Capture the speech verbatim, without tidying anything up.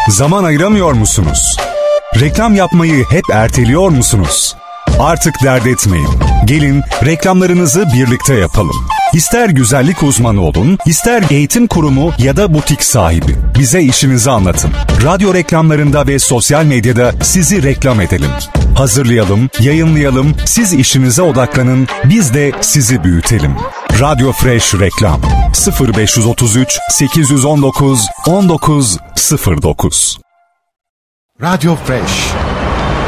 Zaman ayıramıyor musunuz? Reklam yapmayı hep erteliyor musunuz? Artık dert etmeyin. Gelin reklamlarınızı birlikte yapalım. İster güzellik uzmanı olun, ister eğitim kurumu ya da butik sahibi. Bize işinizi anlatın. Radyo reklamlarında ve sosyal medyada sizi reklam edelim. Hazırlayalım, yayınlayalım, siz işinize odaklanın, biz de sizi büyütelim. Radyo Fresh Reklam sıfır beş otuz üç sekiz yüz on dokuz on dokuz sıfır dokuz. Radyo Fresh.